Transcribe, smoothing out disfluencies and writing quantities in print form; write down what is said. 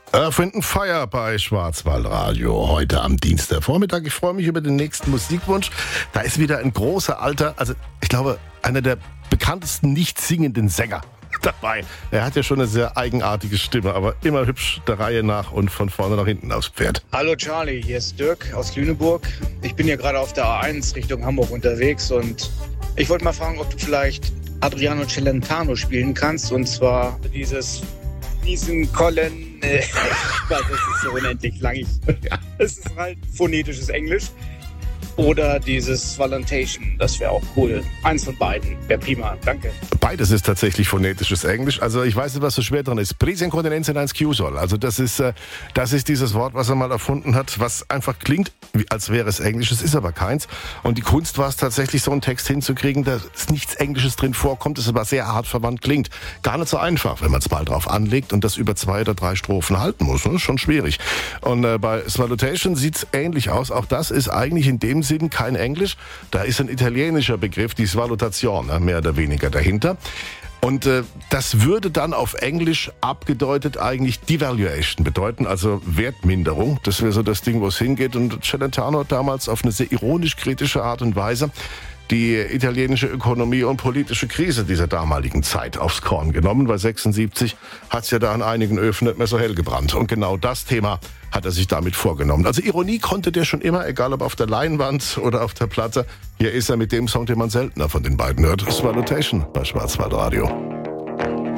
Earth, Wind & Fire bei Schwarzwaldradio heute am Dienstagvormittag. Ich freue mich über den nächsten Musikwunsch. Da ist wieder ein großer alter, also ich glaube, einer der bekanntesten nicht singenden Sänger dabei. Er hat ja schon eine sehr eigenartige Stimme, aber immer hübsch der Reihe nach und von vorne nach hinten aufs Pferd. Hallo Charlie, hier ist Dirk aus Lüneburg. Ich bin hier gerade auf der A1 Richtung Hamburg unterwegs und ich wollte mal fragen, ob du vielleicht Adriano Celentano spielen kannst, und zwar dieses Riesenkollen. Das ist so unendlich lang. Das ist halt phonetisches Englisch. Oder dieses Valentation, das wäre auch cool. Eins von beiden wäre prima, danke. Beides ist tatsächlich phonetisches Englisch. Also ich weiß nicht, was so schwer dran ist. Präsenkontinenz in 1Q soll. Also das ist dieses Wort, was er mal erfunden hat, was einfach klingt, als wäre es Englisch. Es ist aber keins. Und die Kunst war es tatsächlich, so einen Text hinzukriegen, dass nichts Englisches drin vorkommt, es aber sehr hart verwandt klingt. Gar nicht so einfach, wenn man es mal drauf anlegt und das über 2 oder 3 Strophen halten muss. Das ist schon schwierig. Und bei Salutation sieht es ähnlich aus. Auch das ist eigentlich in dem Sinn kein Englisch. Da ist ein italienischer Begriff, die Salutation, mehr oder weniger dahinter. Und das würde dann auf Englisch abgedeutet eigentlich Devaluation bedeuten, also Wertminderung. Das wäre so das Ding, wo es hingeht. Und Celentano hat damals auf eine sehr ironisch-kritische Art und Weise die italienische Ökonomie und politische Krise dieser damaligen Zeit aufs Korn genommen, weil 76 hat es ja da an einigen Öfen nicht mehr so hell gebrannt. Und genau das Thema hat er sich damit vorgenommen. Also Ironie konnte der schon immer, egal ob auf der Leinwand oder auf der Platte. Hier ist er mit dem Song, den man seltener von den beiden hört. Salutation bei Schwarzwaldradio.